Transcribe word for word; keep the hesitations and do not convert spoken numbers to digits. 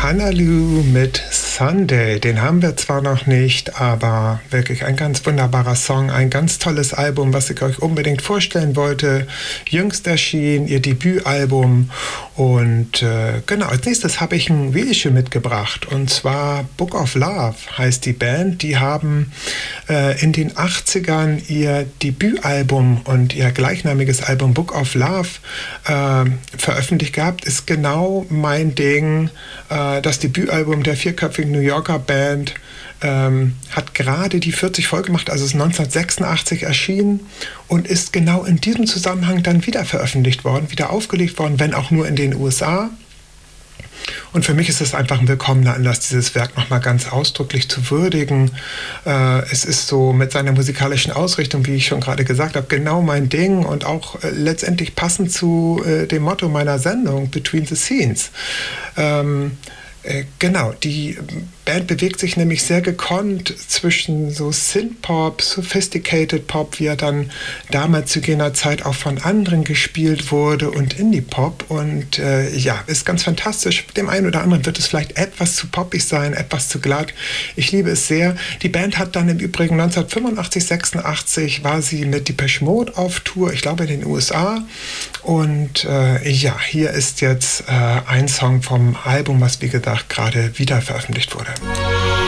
Anna Lou mit Sunday. Den haben wir zwar noch nicht, aber wirklich ein ganz wunderbarer Song, ein ganz tolles Album, was ich euch unbedingt vorstellen wollte. Jüngst erschien ihr Debütalbum und äh, genau, als nächstes habe ich ein Reissue mitgebracht und zwar Book of Love heißt die Band. Die haben äh, in den achtzigern ihr Debütalbum und ihr gleichnamiges Album Book of Love äh, veröffentlicht gehabt. Ist genau mein Ding. Äh, das Debütalbum der vierköpfigen New Yorker Band ähm, hat gerade die vierzig voll gemacht, also ist neunzehnhundertsechsundachtzig erschienen und ist genau in diesem Zusammenhang dann wieder veröffentlicht worden, wieder aufgelegt worden, wenn auch nur in den U S A. Und für mich ist es einfach ein willkommener Anlass, dieses Werk nochmal ganz ausdrücklich zu würdigen. Äh, es ist so mit seiner musikalischen Ausrichtung, wie ich schon gerade gesagt habe, genau mein Ding und auch äh, letztendlich passend zu äh, dem Motto meiner Sendung, Between the Scenes. Ähm, äh, genau, die Band bewegt sich nämlich sehr gekonnt zwischen so Synthpop, Sophisticated Pop, wie er dann damals zu jener Zeit auch von anderen gespielt wurde, und Indie-Pop. Und äh, ja, ist ganz fantastisch. Dem einen oder anderen wird es vielleicht etwas zu poppig sein, etwas zu glatt. Ich liebe es sehr. Die Band hat dann im Übrigen neunzehnhundertfünfundachtzig, sechsundachtzig war sie mit Depeche Mode auf Tour, ich glaube in den U S A. Und äh, ja, hier ist jetzt äh, ein Song vom Album, was wie gesagt gerade wieder veröffentlicht wurde.